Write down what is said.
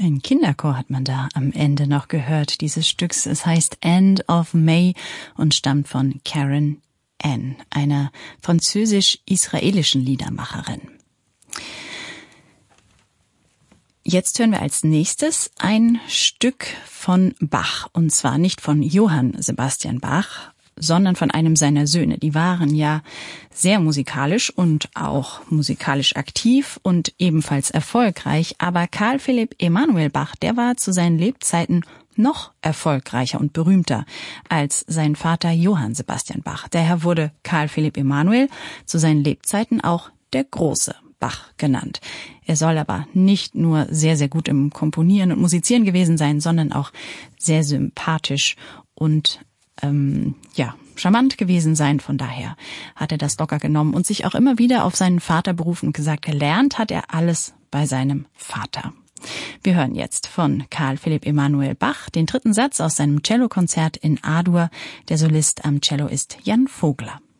Ein Kinderchor hat man da am Ende noch gehört dieses Stücks. Es heißt End of May und stammt von Karen Ann, einer französisch-israelischen Liedermacherin. Jetzt hören wir als nächstes ein Stück von Bach, und zwar nicht von Johann Sebastian Bach, sondern von einem seiner Söhne. Die waren ja sehr musikalisch und auch musikalisch aktiv und ebenfalls erfolgreich. Aber Carl Philipp Emanuel Bach, der war zu seinen Lebzeiten noch erfolgreicher und berühmter als sein Vater Johann Sebastian Bach. Daher wurde Carl Philipp Emanuel zu seinen Lebzeiten auch der große Bach genannt. Er soll aber nicht nur sehr, sehr gut im Komponieren und Musizieren gewesen sein, sondern auch sehr sympathisch und charmant gewesen sein. Von daher hat er das locker genommen und sich auch immer wieder auf seinen Vater berufen und gesagt, gelernt hat er alles bei seinem Vater. Wir hören jetzt von Carl Philipp Emanuel Bach den dritten Satz aus seinem Cellokonzert in A-Dur. Der Solist am Cello ist Jan Vogler.